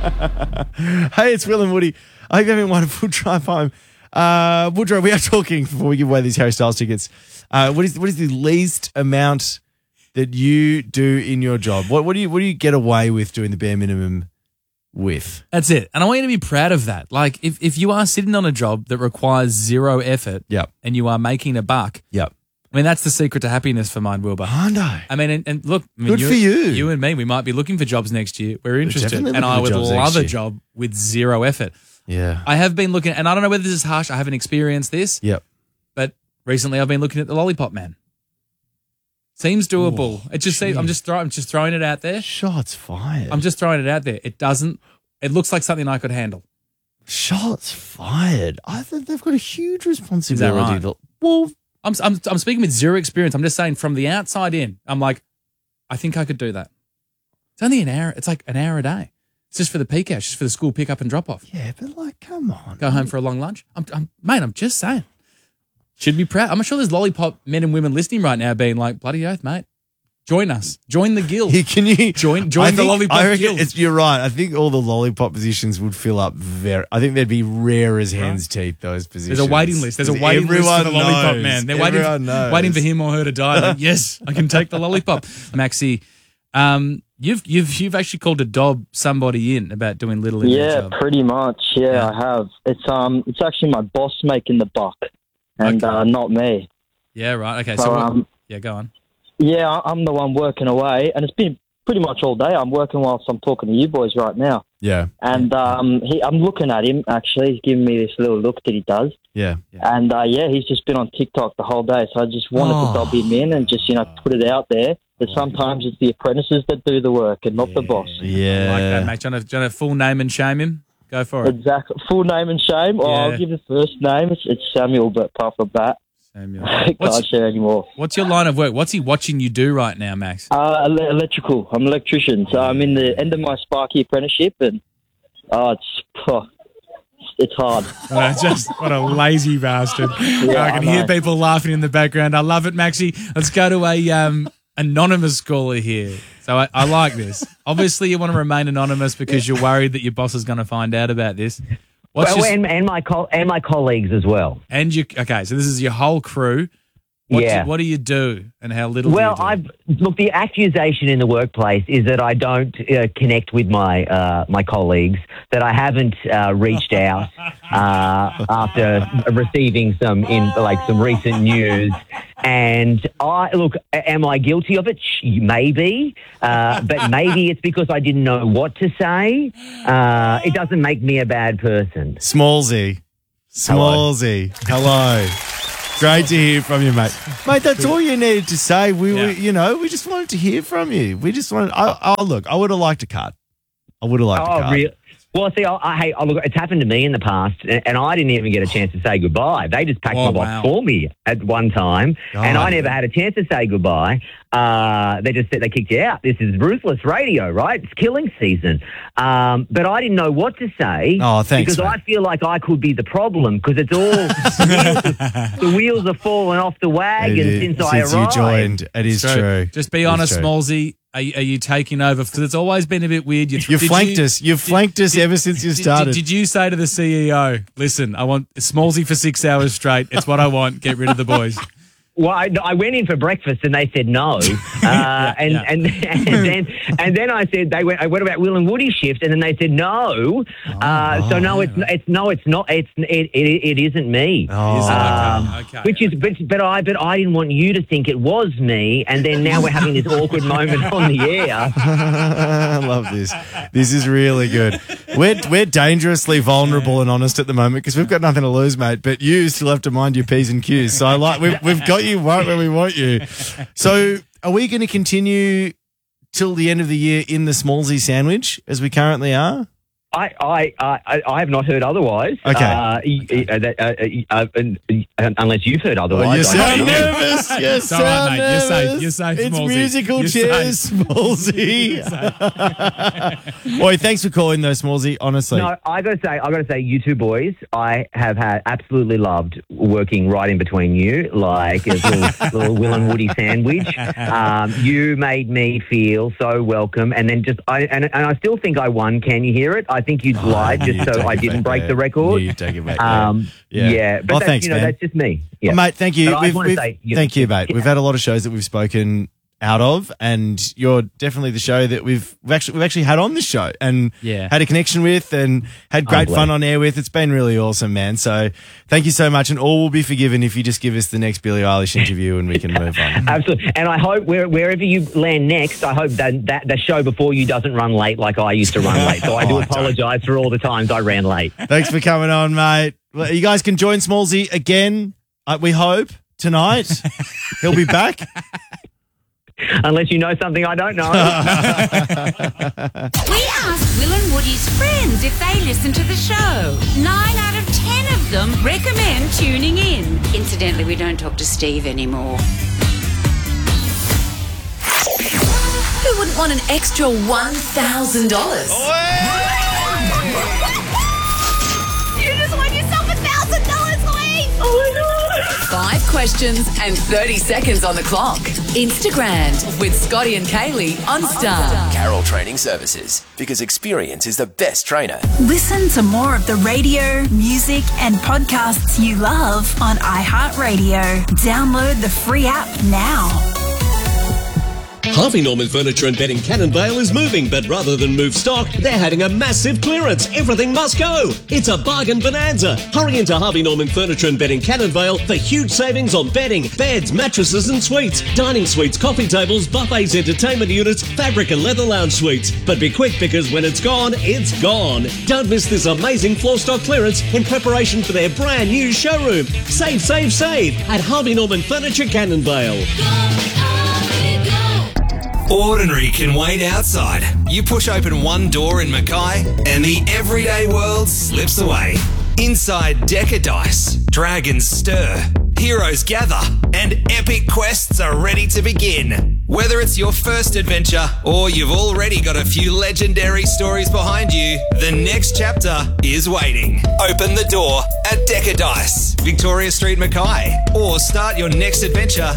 Hey, it's Will and Woody. I hope you're having a wonderful drive home. Woodrow, we are talking before we give away these Harry Styles tickets. What is the least amount that you do in your job? What do you get away with doing the bare minimum with? That's it. And I want you to be proud of that. Like if you are sitting on a job that requires zero effort Yep. and you are making a buck, Yep. I mean, that's the secret to happiness for mine, Wilbur. Oh, no. I mean, and look, I mean, Good for you. You and me, we might be looking for jobs next year. We're interested. definitely And I looking would for jobs love next a year. job with zero effort. Yeah. I have been looking, and I don't know whether this is harsh. I haven't experienced this, Yep. but recently I've been looking at the Lollipop Man. Seems doable. Oh, It just seems, I'm just throwing it out there. Shots fired. I'm just throwing it out there. It looks like something I could handle. Shots fired. I think they've got a huge responsibility. right? Well, I'm speaking with zero experience. I'm just saying from the outside in, I'm like, I think I could do that. It's only an hour. It's like an hour a day. It's just for the peak hours, just for the school pick up and drop off. yeah, but like, come on. Go home for a long lunch. I'm just saying. Should be proud. I'm sure there's Lollipop men and women listening right now being like, bloody oath, mate. Join us. Join the guild. Can you Join I the think- Lollipop I reckon guild. you're right. I think all the lollipop positions would fill up I think they'd be rare as hen's teeth, those positions. There's a waiting list. There's a waiting list for the Lollipop man. They're waiting for him or her to die. Like, yes, I can take the Lollipop. Maxie, you've actually called a dob somebody in about doing little in their Yeah, job. pretty much. Yeah, I have. It's actually my boss making the buck, and not me. Yeah, right. Okay, So, yeah, go on. Yeah, I'm the one working away, and it's been pretty much all day. I'm working whilst I'm talking to you boys right now. Yeah. And I'm looking at him, actually. He's giving me this little look that he does. Yeah. And, he's just been on TikTok the whole day. So I just wanted to dob him in and just, put it out there that sometimes it's the apprentices that do the work and not the boss. Yeah. I like that, mate. Do you want to full name and shame him? Go for it. Exactly. Full name and shame. Yeah. I'll give the first name. It's Samuel, but apart from that, Samuel. I can't share anymore. What's your line of work? What's he watching you do right now, Max? Electrical. I'm an electrician. So I'm in the end of my Sparky apprenticeship, and it's hard. What a lazy bastard. I can hear people laughing in the background. I love it, Maxie. Let's go to a anonymous caller here. So I like this. Obviously, you want to remain anonymous because you're worried that your boss is going to find out about this. And my colleagues as well. Okay, so this is your whole crew. What do you do, and how little? Well, do you do? look. The accusation in the workplace is that I don't connect with my my colleagues. That I haven't reached out after receiving some recent news. And am I guilty of it? Maybe, but maybe it's because I didn't know what to say. It doesn't make me a bad person. Smallsy. Hello. Great to hear from you, mate. Mate, that's all you needed to say. We just wanted to hear from you. We just wanted. Look, I would have liked a cut. I would have liked a cut. Really? Well, see, look, it's happened to me in the past, and I didn't even get a chance to say goodbye. They just packed my box for me at one time, and I never had a chance to say goodbye. They just said they kicked you out. This is ruthless radio, right? It's killing season. But I didn't know what to say. Oh, thanks, because mate. I feel like I could be the problem because it's all the wheels are falling off the wagon since I arrived. You joined, it is true. Just be honest, Smallsy. Are you taking over? Because it's always been a bit weird. You've flanked us. You've flanked us ever since you started. Did you say to the CEO, listen, I want Smallsy for 6 hours straight. It's what I want. Get rid of the boys. Well, I went in for breakfast and they said no, and then I said I went about Will and Woody's shift and then they said no. So no, it's not. It isn't me. Okay. Which is, but I didn't want you to think it was me, and then now we're having this awkward moment on the air. I love this. This is really good. We're dangerously vulnerable and honest at the moment because we've got nothing to lose, mate. But you still have to mind your P's and Q's. So we've got you right where we want you. So are we going to continue till the end of the year in the Smallsy sandwich as we currently are? I have not heard otherwise. Okay. Unless you've heard otherwise. Well, you I sound don't know. nervous. You Don't sound worry, mate. nervous. You're safe, It's Smallsy. musical You're chairs, safe. Smallsy. Boy, thanks for calling though, Smallsy. Honestly. No, I gotta say, you two boys, I have absolutely loved working right in between you, like a little Will and Woody sandwich. You made me feel so welcome, and then I still think I won. Can you hear it? I think you lied just so I didn't break the record. You take it back. Yeah, but that's, thanks, man. that's just me. Yeah. Well, mate, thank you. But I just wanna say, Thank you, mate. We've had a lot of shows that we've spoken out of, and you're definitely the show that we've actually had on this show and had a connection with and had great fun on air with. It's been really awesome, man. So thank you so much, and all will be forgiven if you just give us the next Billie Eilish interview and we can move on. Absolutely. And I hope wherever you land next, I hope that the show before you doesn't run late like I used to run late. So I do apologise for all the times I ran late. Thanks for coming on, mate. Well, you guys can join Smallsy again, we hope, tonight. He'll be back. Unless you know something I don't know. We asked Will and Woody's friends if they listen to the show. 9 out of 10 of them recommend tuning in. Incidentally, we don't talk to Steve anymore. Who wouldn't want an extra $1,000? You just won yourself $1,000, Louise! Oh my God! 5 questions and 30 seconds on the clock. Instagram with Scotty and Kaylee on Star. Carroll Training Services, because experience is the best trainer. Listen to more of the radio, music, and podcasts you love on iHeartRadio. Download the free app now. Harvey Norman Furniture and Bedding Cannondale is moving, but rather than move stock, they're having a massive clearance. Everything must go. It's a bargain bonanza. Hurry into Harvey Norman Furniture and Bedding Cannondale for huge savings on bedding, beds, mattresses and suites, dining suites, coffee tables, buffets, entertainment units, fabric and leather lounge suites. But be quick, because when it's gone, it's gone. Don't miss this amazing floor stock clearance in preparation for their brand new showroom. Save, save, save at Harvey Norman Furniture Cannondale. Ordinary can wait outside. You push open one door in Mackay and the everyday world slips away. Inside Decker Dice, dragons stir, heroes gather, and epic quests are ready to begin. Whether it's your first adventure or you've already got a few legendary stories behind you, the next chapter is waiting. Open the door at Decker Dice, Victoria Street, Mackay, or start your next adventure